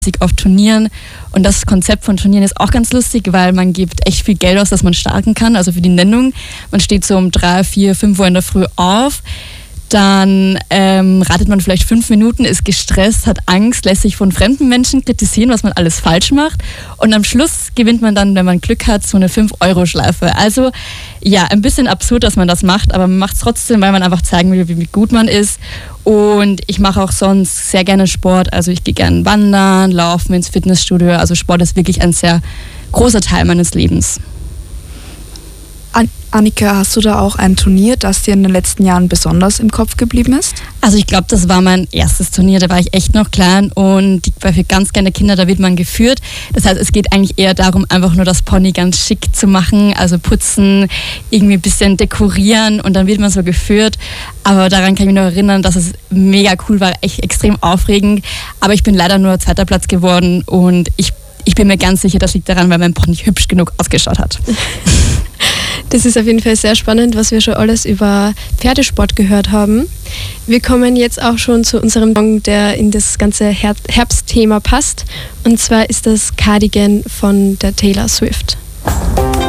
auf Turnieren und das Konzept von Turnieren ist auch ganz lustig, weil man gibt echt viel Geld aus, dass man starten kann, also für die Nennung. Man steht so um 3, 4, 5 Uhr in der Früh auf, dann ratet man vielleicht 5 Minuten, ist gestresst, hat Angst, lässt sich von fremden Menschen kritisieren, was man alles falsch macht und am Schluss gewinnt man dann, wenn man Glück hat, so eine 5-Euro-Schleife. Also ja, ein bisschen absurd, dass man das macht, aber man macht es trotzdem, weil man einfach zeigen will, wie gut man ist. Und ich mache auch sonst sehr gerne Sport, also ich gehe gerne wandern, laufen ins Fitnessstudio, also Sport ist wirklich ein sehr großer Teil meines Lebens. Annika, hast du da auch ein Turnier, das dir in den letzten Jahren besonders im Kopf geblieben ist? Also ich glaube, das war mein erstes Turnier, da war ich echt noch klein und für ganz kleine Kinder, da wird man geführt. Das heißt, es geht eigentlich eher darum, einfach nur das Pony ganz schick zu machen, also putzen, irgendwie ein bisschen dekorieren und dann wird man so geführt. Aber daran kann ich mich noch erinnern, dass es mega cool war, echt extrem aufregend. Aber ich bin leider nur 2. Platz geworden und ich bin mir ganz sicher, das liegt daran, weil mein Pony hübsch genug ausgeschaut hat. Das ist auf jeden Fall sehr spannend, was wir schon alles über Pferdesport gehört haben. Wir kommen jetzt auch schon zu unserem Song, der in das ganze Herbstthema passt. Und zwar ist das Cardigan von der Taylor Swift.